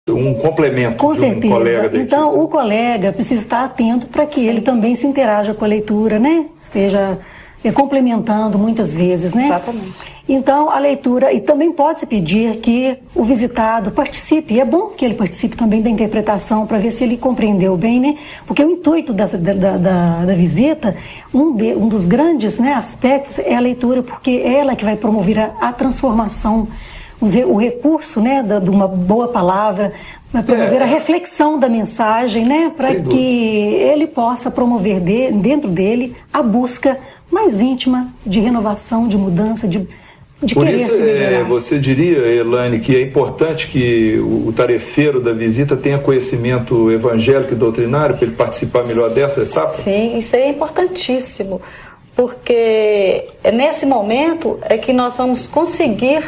um complemento com de certeza. Um colega da então, equipe. o colega precisa estar atento para que ele também se interaja com a leitura, né? Esteja complementando muitas vezes, né? Exatamente. Então, a leitura, e também pode-se pedir que o visitado participe, e é bom que ele participe também da interpretação, para ver se ele compreendeu bem, né? Porque o intuito da visita, um dos grandes, né, aspectos é a leitura, porque é ela que vai promover a transformação, o recurso, né, de uma boa palavra, vai promover a reflexão da mensagem, né, para que ele possa promover dentro dele a busca mais íntima de renovação, de mudança, de Por querer isso, se liberar. você diria, Elaine, que é importante que o tarefeiro da visita tenha conhecimento evangélico e doutrinário para ele participar melhor dessa etapa? Sim, isso aí é importantíssimo, porque nesse momento é que nós vamos conseguir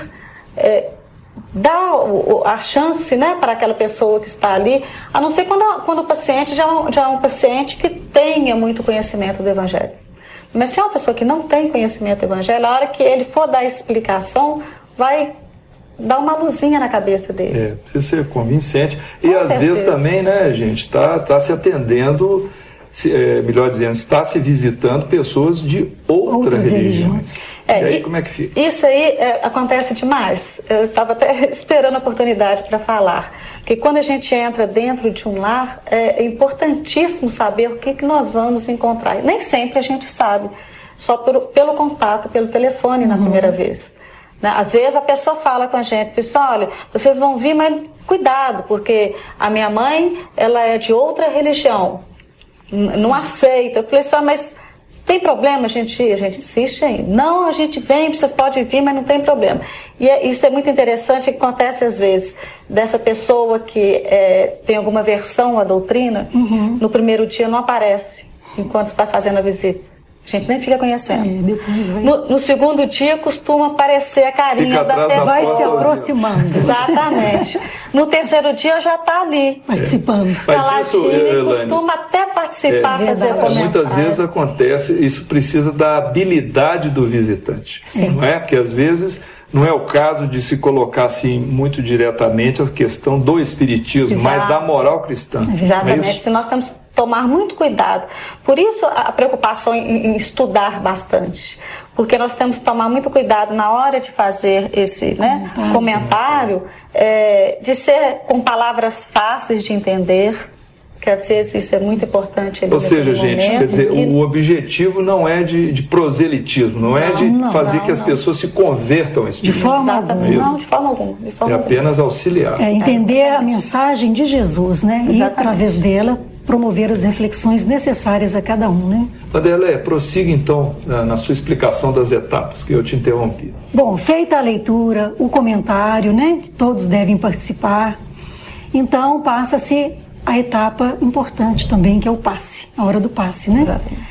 dar a chance, né, para aquela pessoa que está ali, a não ser quando o paciente já é um paciente que tenha muito conhecimento do evangelho. Mas se é uma pessoa que não tem conhecimento do evangelho, a hora que ele for dar a explicação, vai dar uma luzinha na cabeça dele. Precisa ser convincente. E Com às certeza. vezes também, né, gente, tá se atendendo, melhor dizendo, está se visitando pessoas de outras religiões. E aí, como é que fica? Isso aí acontece demais. Eu estava até esperando a oportunidade para falar. Porque quando a gente entra dentro de um lar, é importantíssimo saber o que nós vamos encontrar. Nem sempre a gente sabe, só pelo contato, pelo telefone na primeira vez. Às vezes a pessoa fala com a gente, diz, olha, vocês vão vir, mas cuidado, porque a minha mãe, ela é de outra religião, não aceita. Eu falei assim, mas tem problema a gente insiste ainda. Não, a gente vem, vocês podem vir, mas não tem problema. E isso é muito interessante, que acontece às vezes dessa pessoa que tem alguma versão à doutrina, no primeiro dia não aparece, enquanto está fazendo a visita. A gente nem fica conhecendo. Depois vai... No segundo dia costuma aparecer a carinha da pessoa. Vai se aproximando. Exatamente. No terceiro dia já está ali. Participando. Mas isso, costuma até participar, fazer comentário. Muitas vezes acontece, isso precisa da habilidade do visitante. Sim. Não é? Porque às vezes não é o caso de se colocar assim muito diretamente a questão do espiritismo, Exato. mas da moral cristã. Exatamente. Se nós temos que tomar muito cuidado. Por isso a preocupação em estudar bastante. Porque nós temos que tomar muito cuidado na hora de fazer esse comentário, de ser com palavras fáceis de entender, que às vezes isso é muito importante. Ou seja, gente, quer dizer, o objetivo não é de proselitismo, não é de fazer que as pessoas se convertam ao espiritismo. De forma alguma. Não, de forma alguma. É apenas auxiliar. Entender a mensagem de Jesus, né? E através dela promover as reflexões necessárias a cada um, né? Wanderley, prossiga então na sua explicação das etapas, que eu te interrompi. Bom, feita a leitura, o comentário, né? Que todos devem participar. Então passa-se a etapa importante também, que é o passe, a hora do passe, né? Exatamente.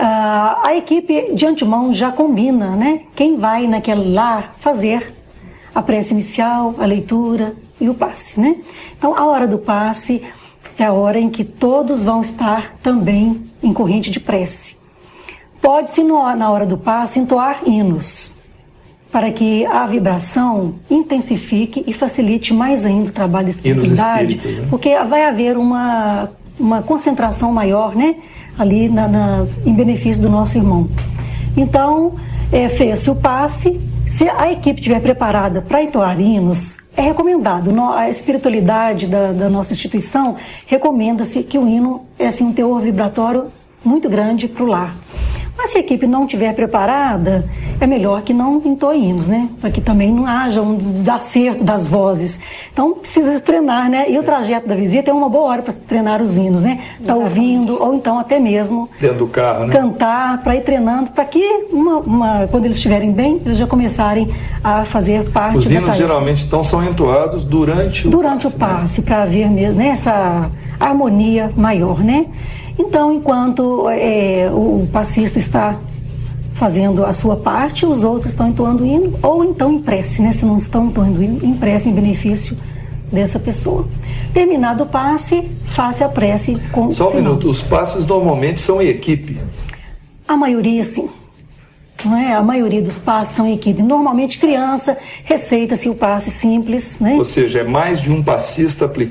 A equipe de antemão já combina, né? Quem vai naquele lar fazer a prece inicial, a leitura e o passe, né? Então a hora do passe é a hora em que todos vão estar também em corrente de prece. Pode-se, na hora do passe, entoar hinos, para que a vibração intensifique e facilite mais ainda o trabalho da espiritualidade, né? Porque vai haver uma concentração maior, né, ali em benefício do nosso irmão. Então, fez-se o passe. Se a equipe estiver preparada para entoar hinos, é recomendado. A espiritualidade da nossa instituição recomenda-se que o hino é assim, um teor vibratório muito grande para o lar. Mas se a equipe não estiver preparada, é melhor que não entoe hinos, né? Para que também não haja um desacerto das vozes. Então precisa treinar, né? E o trajeto da visita é uma boa hora para treinar os hinos, né? Tá ouvindo, ou então até mesmo dentro do carro, né? Cantar, para ir treinando, para que quando eles estiverem bem, eles já começarem a fazer parte da Os hinos tarefa. Geralmente então são entoados durante o passe, para haver mesmo, né, essa harmonia maior, né? Então, enquanto o passista está fazendo a sua parte, os outros estão entoando hino, ou então em prece, né? Se não estão entoando hino, em prece em benefício dessa pessoa. Terminado o passe, faça a prece com Só um minuto, os passes normalmente são em equipe? A maioria, sim. Não é? A maioria dos passes são em equipe. Normalmente criança, receita-se o passe simples, né? Ou seja, é mais de um passista aplicado.